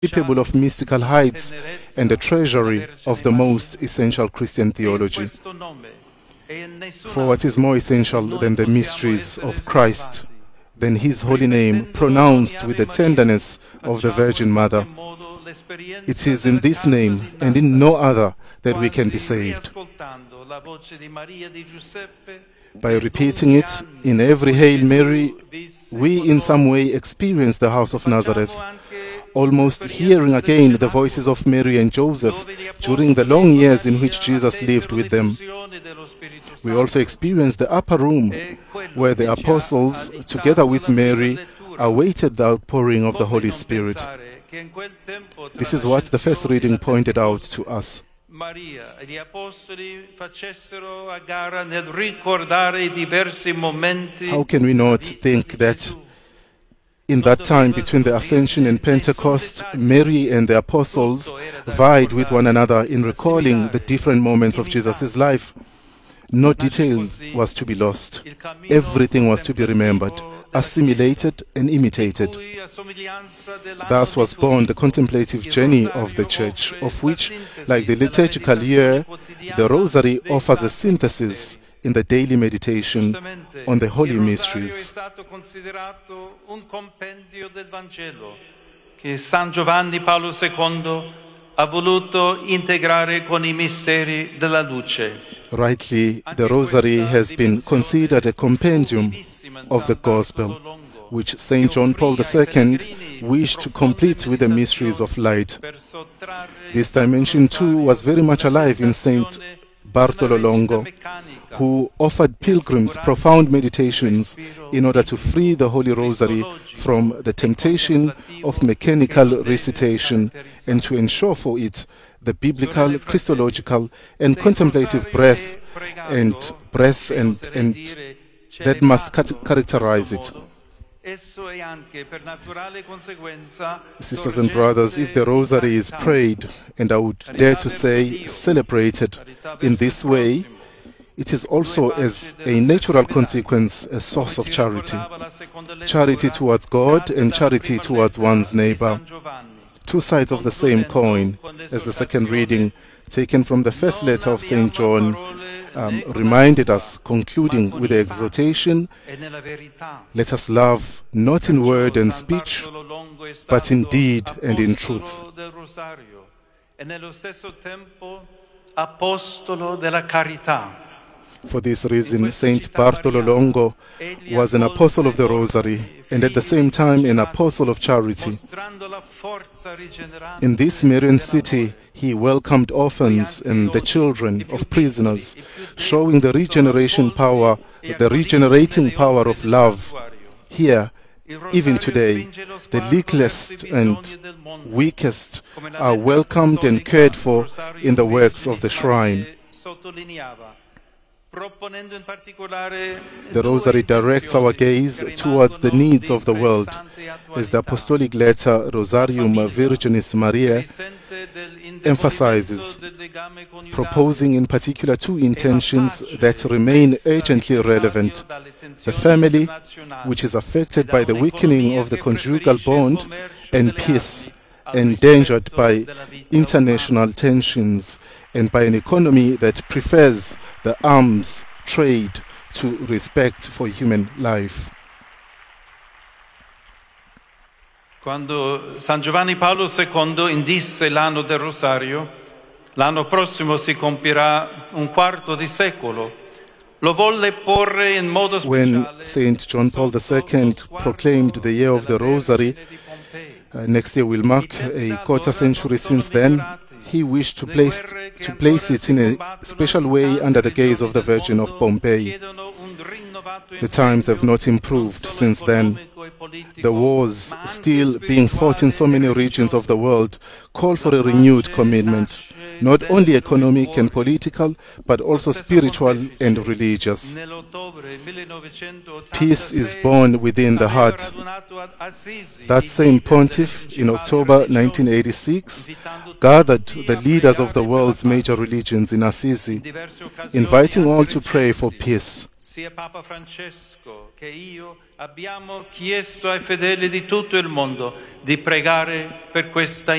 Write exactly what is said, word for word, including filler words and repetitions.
capable of mystical heights and a treasury of the most essential Christian theology. For what is more essential than the mysteries of Christ, than His holy name pronounced with the tenderness of the Virgin Mother? It is in this name and in no other that we can be saved. By repeating it in every Hail Mary, we in some way experience the house of Nazareth, almost hearing again the voices of Mary and Joseph during the long years in which Jesus lived with them. We also experience the upper room where the apostles, together with Mary, awaited the outpouring of the Holy Spirit. This is what the first reading pointed out to us. How can we not think that in that time between the Ascension and Pentecost, Mary and the apostles vied with one another in recalling the different moments of Jesus' life? No details was to be lost. Everything was to be remembered, assimilated and imitated. Thus was born the contemplative journey of the Church, of which, like the liturgical year, the Rosary offers a synthesis in the daily meditation on the Holy Mysteries. San Giovanni Paolo secondo ha voluto integrare con I misteri della luce. Rightly, the Rosary has been considered a compendium of the Gospel, which Saint John Paul the Second wished to complete with the mysteries of light. This dimension too was very much alive in Saint Bartolo Longo, who offered pilgrims profound meditations in order to free the Holy Rosary from the temptation of mechanical recitation and to ensure for it the biblical, Christological and contemplative breath and breath and, and that must characterize it. Sisters and brothers, if the Rosary is prayed, and I would dare to say celebrated in this way, it is also as a natural consequence a source of charity. Charity towards God and charity towards one's neighbor. Two sides of the same coin, as the second reading, taken from the first letter of Saint John, um, reminded us, concluding with the exhortation, let us love not in word and speech, but in deed and in truth. For this reason, Saint Bartolo Longo was an apostle of the Rosary and at the same time an apostle of charity. In this Marian city, he welcomed orphans and the children of prisoners, showing the regeneration power, the regenerating power of love. Here, even today, the leakless and weakest are welcomed and cared for in the works of the shrine. The Rosary directs our gaze towards the needs of the world, as the apostolic letter Rosarium Virginis Mariae emphasizes, proposing in particular two intentions that remain urgently relevant: the family, which is affected by the weakening of the conjugal bond, and peace, endangered by international tensions and by an economy that prefers the arms trade to respect for human life. Quando San Giovanni Paolo secondo indisse l'anno del Rosario, l'anno prossimo si compirà un quarto di secolo. Lo volle porre in modo speciale. When Saint John Paul the Second proclaimed the year of the Rosary, uh, next year will mark a quarter century since then, he wished to place, to place it in a special way under the gaze of the Virgin of Pompeii. The times have not improved since then. The wars still being fought in so many regions of the world call for a renewed commitment, not only economic and political, but also spiritual and religious. Peace is born within the heart. That same pontiff, in October nineteen eighty-six, gathered the leaders of the world's major religions in Assisi, inviting all to pray for peace. che io abbiamo chiesto ai fedeli di tutto il mondo di pregare per questa